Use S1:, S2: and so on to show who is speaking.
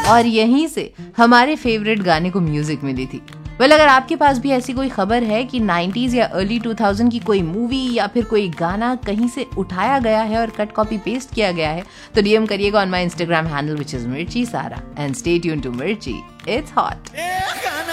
S1: और यहीं से हमारे फेवरेट गाने को म्यूजिक मिली थी। अगर आपके पास भी ऐसी कोई खबर है कि 90s या अर्ली 2000 की कोई मूवी या फिर कोई गाना कहीं से उठाया गया है और कट कॉपी पेस्ट किया गया है, तो डीएम करिएगा on my Instagram handle which is मिर्ची सारा, एंड स्टे ट्यून्ड टू मिर्ची, इट्स हॉट।